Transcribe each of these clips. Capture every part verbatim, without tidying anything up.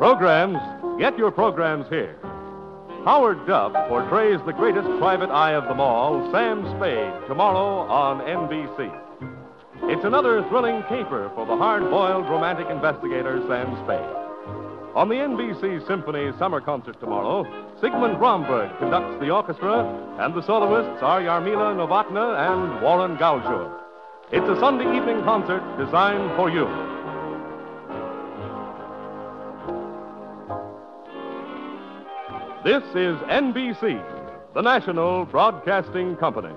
Programs, get your programs here. Howard Duff portrays the greatest private eye of them all, Sam Spade, tomorrow on N B C. It's another thrilling caper for the hard-boiled romantic investigator, Sam Spade. On the N B C Symphony Summer Concert tomorrow, Sigmund Bromberg conducts the orchestra, and the soloists are Yarmila Novotna and Warren Galjur. It's a Sunday evening concert designed for you. This is N B C, the National Broadcasting Company.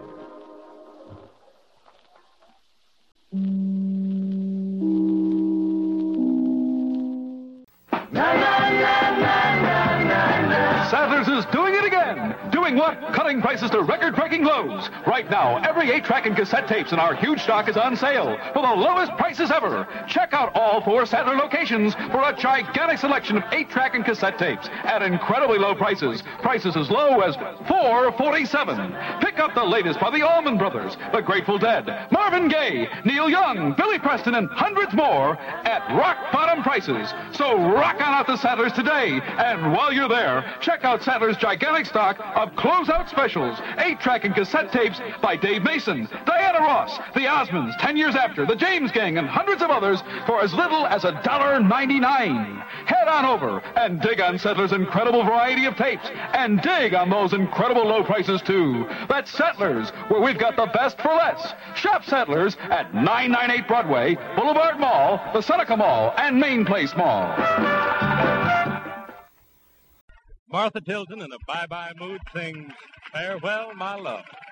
Sadler's is doing it again. Doing what? Cutting prices to record-breaking lows. Right now, every eight-track and cassette tapes in our huge stock is on sale for the lowest prices ever. Check out all four Sadler locations for a gigantic selection of eight-track and cassette tapes at incredibly low prices. Prices as low as four forty-seven. Pick up the latest by the Allman Brothers, the Grateful Dead, Marvin Gaye, Neil Young, Billy Preston, and hundreds more at rock-bottom prices. So rock on out to Sadler's today. And while you're there, check out Sadler's gigantic stock of closeout specials, eight-track and cassette tapes by Dave Mason, Diana Ross, the Osmonds, Ten Years After, the James Gang, and hundreds of others for as little as one dollar ninety-nine. Head on over and dig on Sadler's incredible variety of tapes, and dig on those incredible low prices, too. That's Sadler's, where we've got the best for less. Shop Sadler's at nine ninety-eight Broadway, Boulevard Mall, the Seneca Mall, and Main Place Mall. Martha Tilton in a bye-bye mood sings Farewell, My Love.